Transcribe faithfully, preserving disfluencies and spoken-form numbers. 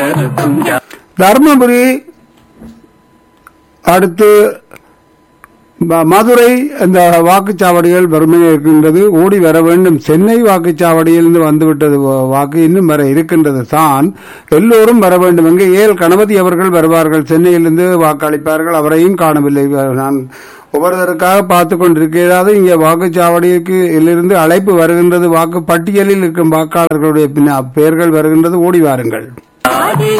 தர்மபுரி, அடுத்து ம- மதுரை இந்த வாக்குச்சாவடிகள் வறுமையாக இருக்கின்றது. ஓடி வர வேண்டும். சென்னை வாக்குச்சாவடியிலிருந்து வந்துவிட்டது வா- வாக்கு இன்னும் வர இருக்கின்றது தான். எல்லோரும் வர வேண்டும். எங்கே ஏல் கணபதி அவர்கள் வருவார்கள், சென்னையிலிருந்து வாக்களிப்பார்கள். அவரையும் காணவில்லை. நான் ஒவ்வொருவருக்காக பார்த்து கொண்டிருக்கிறது. இங்கே வாக்குச்சாவடிக்கு இருந்து அழைப்பு வருகின்றது. வாக்கு பட்டியலில் இருக்கும் வாக்காளர்களுடைய பின்ன- பெயர்கள் வருகின்றது. ஓடி வாருங்கள்.